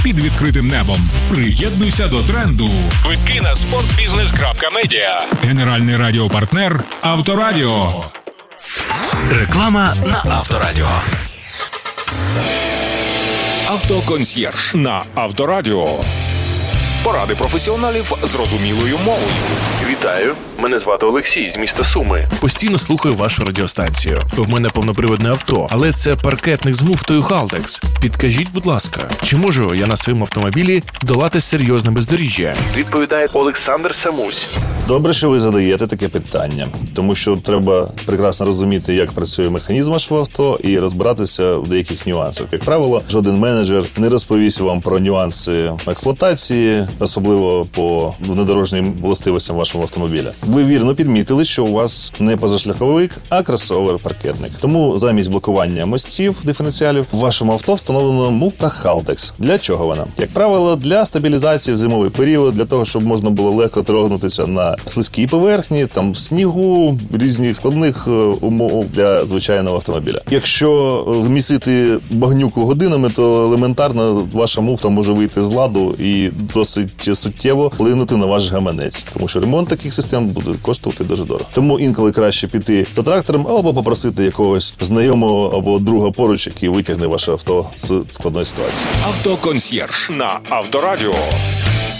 під відкритим небом. Приєднуйся до тренду. Квитки на sportbusiness.media. Генеральний радіопартнер Авторадіо. Реклама на Авторадіо. Автоконсьєрж на Авторадіо. Поради професіоналів зрозумілою мовою. Вітаю, мене звати Олексій з міста Суми. Постійно слухаю вашу радіостанцію. В мене повноприводне авто, але це паркетник з муфтою Haldex. Підкажіть, будь ласка, чи можу я на своєму автомобілі долати серйозне бездоріжжя? Відповідає Олександр Самусь. Добре, що ви задаєте таке питання, тому що треба прекрасно розуміти, як працює механізм вашого авто і розбиратися в деяких нюансах. Як правило, жоден менеджер не розповість вам про нюанси експлуатації, особливо по внедорожнім властивостям вашого автомобіля. Ви вірно підмітили, що у вас не позашляховик, а кросовер-паркетник. Тому замість блокування мостів, диференціалів, в вашому авто встановлено муфта Haldex. Для чого вона? Як правило, для стабілізації в зимовий період, для того, щоб можна було легко торгнутися на слизькій поверхні, там снігу, різних складних умов для звичайного автомобіля. Якщо місити багнюку годинами, то елементарно ваша муфта може вийти з ладу і досить суттєво вплинути на ваш гаманець. Тому що ремонт таких систем буде коштувати дуже дорого. Тому інколи краще піти за трактором або попросити якогось знайомого або друга поруч, який витягне ваше авто з складної ситуації. Автоконсьєрж на Авторадіо.